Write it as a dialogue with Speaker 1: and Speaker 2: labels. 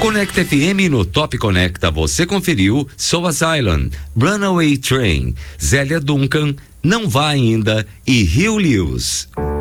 Speaker 1: Conecta FM no Top Conecta você conferiu Soas Island, Runaway Train, Zélia Duncan, Não Vá Ainda e Rio Lewis.